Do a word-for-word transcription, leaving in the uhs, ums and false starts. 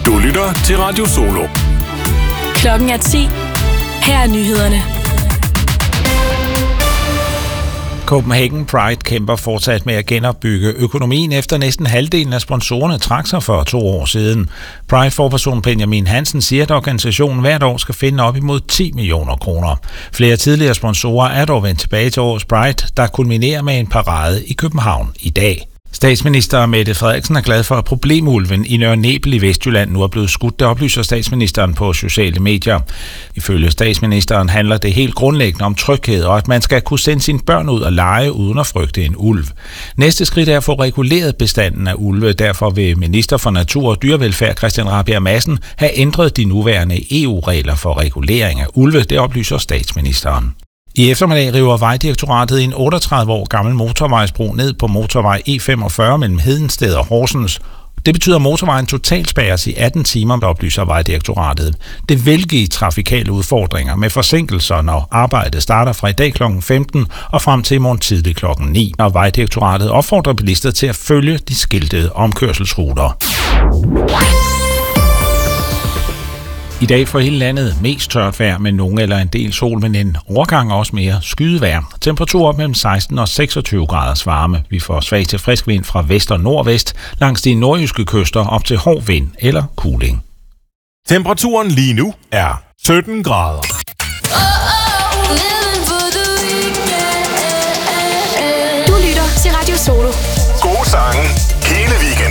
Du lytter til Radio Solo. Klokken er ti. Her er nyhederne. Copenhagen Pride kæmper fortsat med at genopbygge økonomien efter næsten halvdelen af sponsorerne trak sig for to år siden. Pride-forperson Benjamin Hansen siger, at organisationen hvert år skal finde op imod ti millioner kroner. Flere tidligere sponsorer er dog vendt tilbage til årets Pride, der kulminerer med en parade i København i dag. Statsminister Mette Frederiksen er glad for, at problemulven i Nørre Nebel i Vestjylland nu er blevet skudt. Det oplyser statsministeren på sociale medier. Ifølge statsministeren handler det helt grundlæggende om tryghed, og at man skal kunne sende sine børn ud og lege uden at frygte en ulv. Næste skridt er at få reguleret bestanden af ulve. Derfor vil minister for Natur og Dyrevelfærd Christian Rabjerg Madsen have ændret de nuværende E U-regler for regulering af ulve. Det oplyser statsministeren. I eftermiddag river Vejdirektoratet en otteogtredive år gammel motorvejsbro ned på motorvej E femogfyrre mellem Hedensted og Horsens. Det betyder, at motorvejen totalt spærres i atten timer, oplyser Vejdirektoratet. Det vil give trafikale udfordringer med forsinkelser, når arbejdet starter fra i dag klokken femten og frem til i morgen tidlig klokken ni, når Vejdirektoratet opfordrer bilister til at følge de skiltede omkørselsruter. I dag for hele landet mest tørt vejr med nogen eller en del sol, men en overgang også mere skydevejr. Temperatur op mellem seksten og seksogtyve graders varme. Vi får svag til frisk vind fra vest og nordvest langs de nordjyske kyster op til hård vind eller kuling. Temperaturen lige nu er sytten grader. Du lytter til Radio Solo. Gode sange